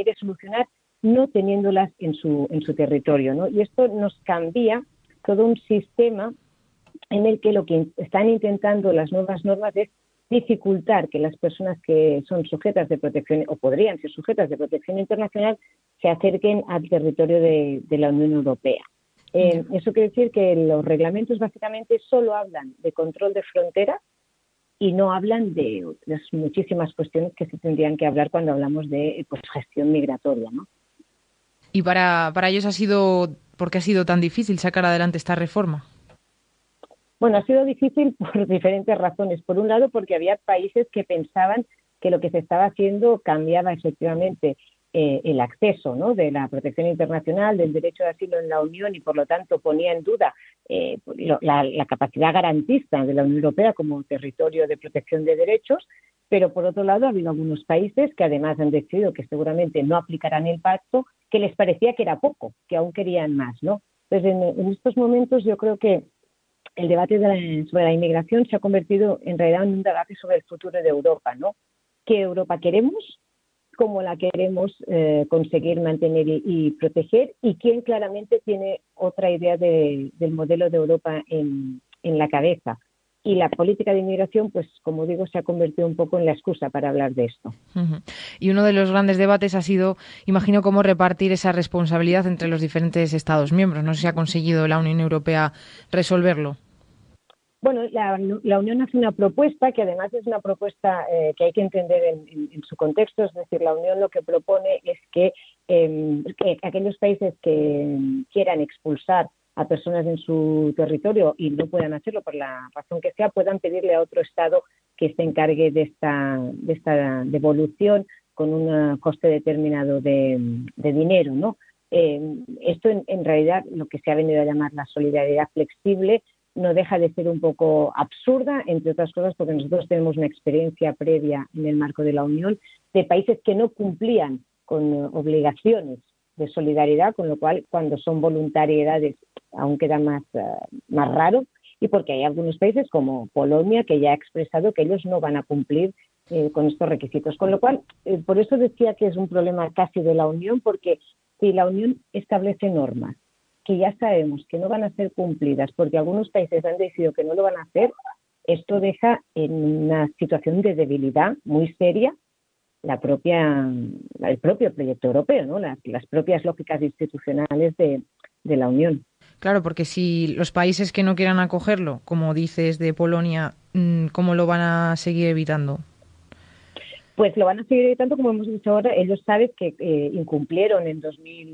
quiere solucionar no teniéndolas en su territorio, ¿no? Y esto nos cambia todo un sistema en el que lo que están intentando las nuevas normas es dificultar que las personas que son sujetas de protección o podrían ser sujetas de protección internacional se acerquen al territorio de la Unión Europea. Eso quiere decir que los reglamentos básicamente solo hablan de control de fronteras y no hablan de las muchísimas cuestiones que se tendrían que hablar cuando hablamos de gestión migratoria, ¿no? Y para ellos ¿por qué ha sido tan difícil sacar adelante esta reforma? Bueno, ha sido difícil por diferentes razones. Por un lado, porque había países que pensaban que lo que se estaba haciendo cambiaba efectivamente el acceso, ¿no?, de la protección internacional, del derecho de asilo en la Unión, y por lo tanto ponía en duda la capacidad garantista de la Unión Europea como territorio de protección de derechos. Pero por otro lado ha habido algunos países que además han decidido que seguramente no aplicarán el pacto, que les parecía que era poco, que aún querían más, ¿no? Entonces en estos momentos yo creo que el debate sobre la inmigración se ha convertido en realidad en un debate sobre el futuro de Europa, ¿no? ¿Qué Europa queremos? ¿Cómo la queremos conseguir mantener y proteger? ¿Y quién claramente tiene otra idea del modelo de Europa en la cabeza? Y la política de inmigración, pues como digo, se ha convertido un poco en la excusa para hablar de esto. Uh-huh. Y uno de los grandes debates ha sido, imagino, cómo repartir esa responsabilidad entre los diferentes Estados miembros. No sé si ha conseguido la Unión Europea resolverlo. Bueno, la Unión hace una propuesta que además es una propuesta que hay que entender en su contexto. Es decir, la Unión lo que propone es que aquellos países que quieran expulsar a personas en su territorio y no puedan hacerlo por la razón que sea, puedan pedirle a otro Estado que se encargue de esta devolución con un coste determinado de dinero, ¿no? Esto en realidad lo que se ha venido a llamar la solidaridad flexible no deja de ser un poco absurda, entre otras cosas porque nosotros tenemos una experiencia previa en el marco de la Unión de países que no cumplían con obligaciones de solidaridad, con lo cual cuando son voluntariedades aún queda más raro, y porque hay algunos países como Polonia que ya ha expresado que ellos no van a cumplir con estos requisitos, con lo cual por eso decía que es un problema casi de la Unión, porque si la Unión establece normas que ya sabemos que no van a ser cumplidas porque algunos países han decidido que no lo van a hacer, esto deja en una situación de debilidad muy seria el propio proyecto europeo, ¿no? Las propias lógicas institucionales de la Unión. Claro, porque si los países que no quieran acogerlo, como dices de Polonia, ¿cómo lo van a seguir evitando? Pues lo van a seguir evitando, como hemos dicho ahora. Ellos saben que incumplieron en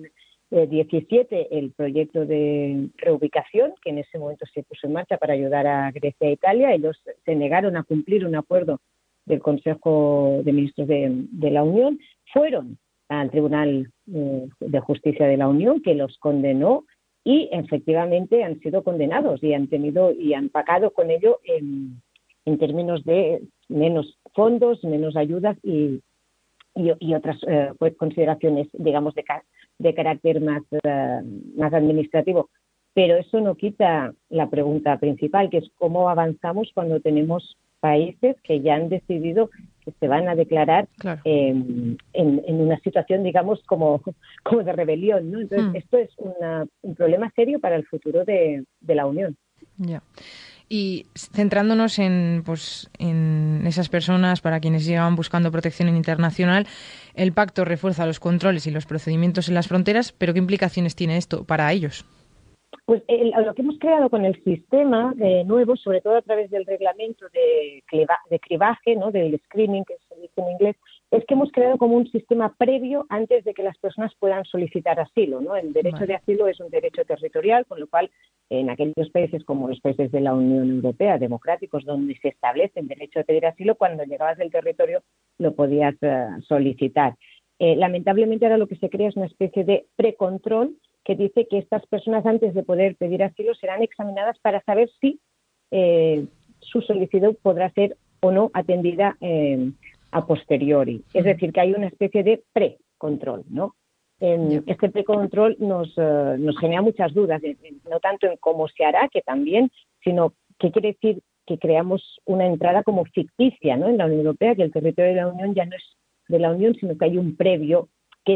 2017 el proyecto de reubicación, que en ese momento se puso en marcha para ayudar a Grecia e Italia. Ellos se negaron a cumplir un acuerdo del Consejo de Ministros de la Unión. Fueron al Tribunal de Justicia de la Unión, que los condenó, y efectivamente han sido condenados y han pagado con ello en términos de menos fondos, menos ayudas y otras consideraciones, digamos, de carácter más administrativo. Pero eso no quita la pregunta principal, que es cómo avanzamos cuando tenemos países que ya han decidido que se van a declarar claro. en una situación, digamos, como de rebelión, ¿no? Entonces, esto es un problema serio para el futuro de la Unión. Ya. Y centrándonos en esas personas para quienes llegan buscando protección internacional, el pacto refuerza los controles y los procedimientos en las fronteras, pero ¿qué implicaciones tiene esto para ellos? Pues lo que hemos creado con el sistema nuevo, sobre todo a través del reglamento de cribaje, ¿no?, del screening, que se dice en inglés, es que hemos creado como un sistema previo antes de que las personas puedan solicitar asilo, ¿no? El derecho de asilo es un derecho territorial, con lo cual en aquellos países como los países de la Unión Europea, democráticos, donde se establece el derecho a pedir asilo, cuando llegabas del territorio lo podías solicitar. Lamentablemente ahora lo que se crea es una especie de precontrol que dice que estas personas, antes de poder pedir asilo, serán examinadas para saber si su solicitud podrá ser o no atendida a posteriori. Es decir, que hay una especie de precontrol, ¿no? Este precontrol nos genera muchas dudas, no tanto en cómo se hará, que también, sino qué quiere decir que creamos una entrada como ficticia, ¿no?, en la Unión Europea, que el territorio de la Unión ya no es de la Unión, sino que hay un previo